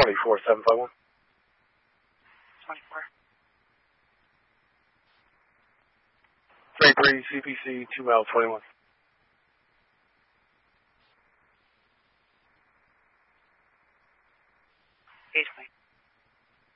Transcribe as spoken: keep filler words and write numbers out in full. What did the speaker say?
twenty-four seven five one. twenty-four. three three C P C two mile twenty-one. Eastman.